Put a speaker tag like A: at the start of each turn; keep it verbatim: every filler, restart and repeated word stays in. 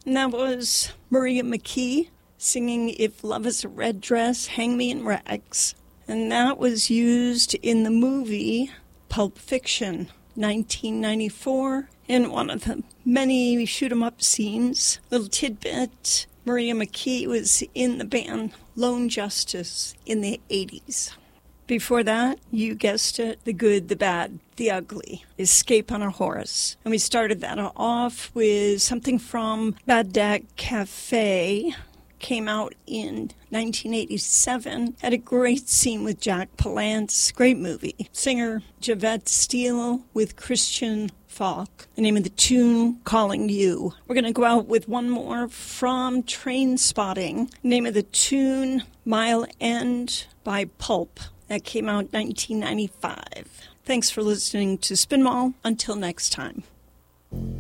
A: And that was Maria McKee singing If Love is a Red Dress, Hang Me in Rags. And that was used in the movie Pulp Fiction, nineteen ninety-four, in one of the many shoot-'em-up scenes. Little tidbit, Maria McKee was in the band Lone Justice in the eighties. Before that, you guessed it, The Good, the Bad, the Ugly, Escape on a Horse. And we started that off with something from Baghdad Cafe. Came out in nineteen eighty-seven. Had a great scene with Jack Palance. Great movie. Singer Javette Steele with Christian Falk. The name of the tune, Calling You. We're going to go out with one more from Train Spotting. Name of the tune, Mile End by Pulp. That came out nineteen ninety-five. Thanks for listening to Spin Mall. Until next time.